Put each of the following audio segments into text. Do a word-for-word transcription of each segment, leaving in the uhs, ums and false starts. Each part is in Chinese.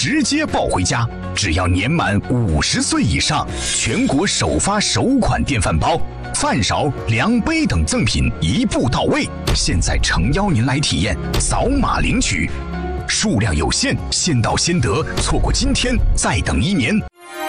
直接抱回家，只要年满五十岁以上，全国首发首款电饭煲，饭勺、量杯等赠品一步到位。现在诚邀您来体验，扫码领取，数量有限，先到先得，错过今天再等一年。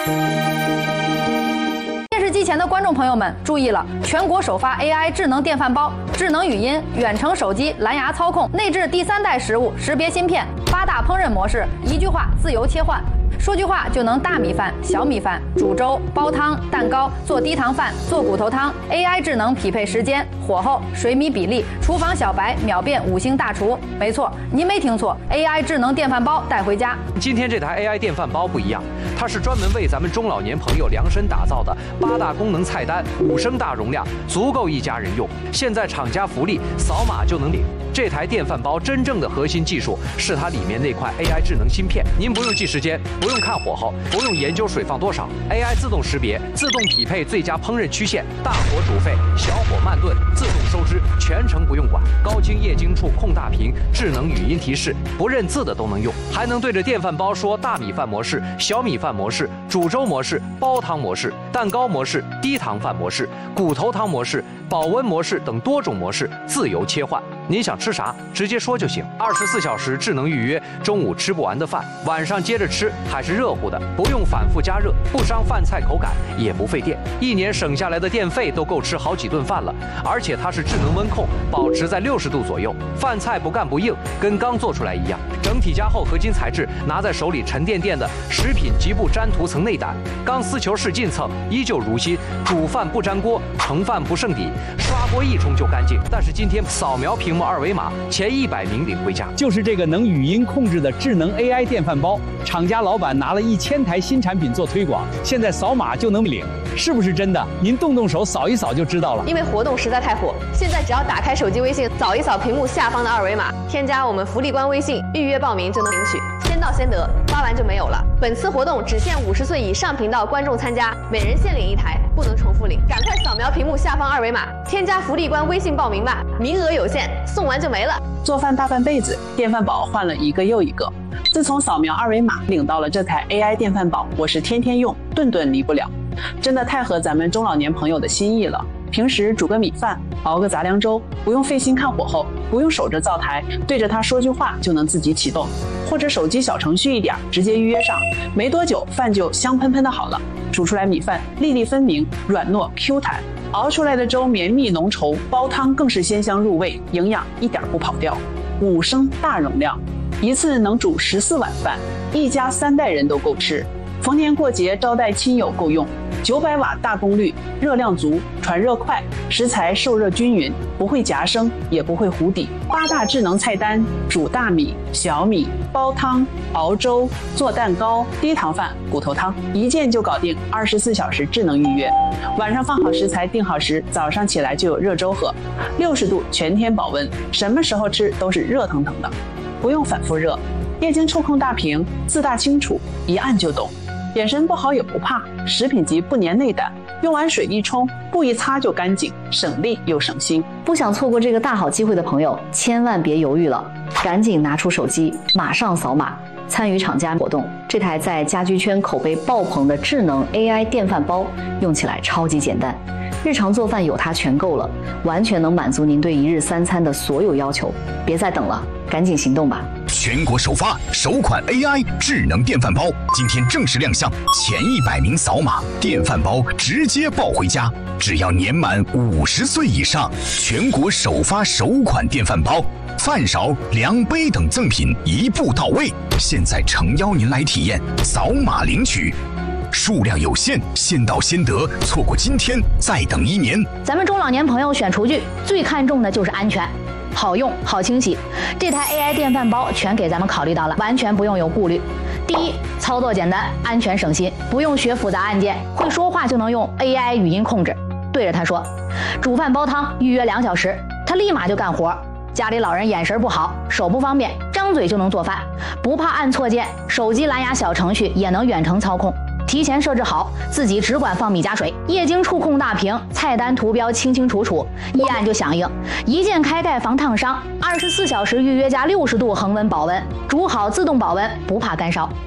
电视机前的观众朋友们注意了，全国首发 A I 智能电饭煲，智能语音、远程手机、蓝牙操控，内置第三代食物识别芯片，八大烹饪模式，一句话自由切换。说句话就能大米饭、小米饭、煮粥、煲汤、蛋糕、做低糖饭、做骨头汤。A I 智能匹配时间、火候、水米比例，厨房小白秒变五星大厨。没错，您没听错 ，A I 智能电饭煲带回家。 今天这台 A I 电饭煲不一样，它是专门为咱们中老年朋友量身打造的，八大功能菜单，五升大容量，足够一家人用。现在厂家福利，扫码就能领。这台电饭煲真正的核心技术是它里面那块 A I 智能芯片，您不用记时间，不用看火候，不用研究水放多少 ，A I 自动识别，自动匹配最佳烹饪曲线，大火煮沸，小火慢炖，自动收汁，全程不用管。高清液晶触控大屏，智能语音提示，不认字的都能用，还能对着电饭煲说大米饭模式、小米饭模式、煮粥模式、煲汤模式、蛋糕模式、低糖饭模式、骨头汤模式、保温模式等多种模式自由切换。您想吃啥，直接说就行。二十四小时智能预约，中午吃不完的饭，晚上接着吃还是热乎的，不用反复加热，不伤饭菜口感，也不费电。一年省下来的电费都够吃好几顿饭了。而且它是智能温控，保持在六十度左右，饭菜不干不硬，跟刚做出来一样。整体加厚合金材质，拿在手里沉甸甸的，食品极不粘涂层内胆，钢丝球式进蹭，依旧如新。煮饭不粘锅，盛饭不剩底，刷锅一冲就干净。但是今天扫描屏幕二维码，前一百名领回家。 就是这个能语音控制的智能 A I 电饭煲，厂家老板拿了一千台新产品做推广，现在扫码就能领，是不是真的？您动动手扫一扫就知道了。 因为活动实在太火，现在只要打开手机微信，扫一扫屏幕下方的二维码，添加我们福利官微信，预约报名就能领取，先到先得，发完就没有了。本次活动只限五十岁以上频道观众参加，每人限领一台，不能重复领。赶快扫描屏幕下方二维码，添加福利官微信报名吧，名额有限，送完就没了。 做饭大半辈子，电饭煲换了一个又一个。自从扫描二维码领到了这台 A I 电饭煲，我是天天用，顿顿离不了，真的太合咱们中老年朋友的心意了。平时煮个米饭，熬个杂粮粥，不用费心看火候，不用守着灶台，对着它说句话就能自己启动，或者手机小程序一点，直接预约上，没多久饭就香喷喷的好了。煮出来米饭粒粒分明，软糯 Q 弹，熬出来的粥绵密浓稠，煲汤更是鲜香入味，营养一点不跑掉。五升大容量，一次能煮十四碗饭，一家三代人都够吃。逢年过节招待亲友够用。九百瓦大功率，热量足，传热快，食材受热均匀，不会夹生，也不会糊底。八大智能菜单：煮大米、小米、煲汤、熬粥、做蛋糕、低糖饭、骨头汤，一键就搞定。二十四小时智能预约，晚上放好食材定好时，早上起来就有热粥喝。六十度全天保温，什么时候吃都是热腾腾的，不用反复热。液晶触控大屏，字大清楚，一按就懂。眼神不好也不怕，食品级不粘内胆，用完水一冲，布一擦就干净，省力又省心。 不想错过这个大好机会的朋友，千万别犹豫了，赶紧拿出手机，马上扫码参与厂家活动。这台在家居圈口碑爆棚的智能 A I 电饭煲，用起来超级简单，日常做饭有它全够了，完全能满足您对一日三餐的所有要求。别再等了，赶紧行动吧！ 全国首发首款 A I 智能电饭煲，今天正式亮相，前一百名扫码，电饭煲直接抱回家。只要年满五十岁以上，全国首发首款电饭煲，饭勺、量杯等赠品一步到位。现在诚邀您来体验，扫码领取。数量有限，先到先得，错过今天再等一年。 咱们中老年朋友选厨具最看重的就是安全。好用好清洗，这台 A I 电饭煲全给咱们考虑到了，完全不用有顾虑。第一，操作简单，安全省心，不用学复杂按键，会说话就能用 A I 语音控制，对着它说煮饭煲汤，预约两小时，它立马就干活。家里老人眼神不好，手不方便，张嘴就能做饭，不怕按错键，手机蓝牙小程序也能远程操控。提前设置好，自己只管放米加水，液晶触控大屏，菜单图标清清楚楚，一按就响应，一键开盖防烫伤，二十四小时预约加六十度恒温保温，煮好自动保温，不怕干烧。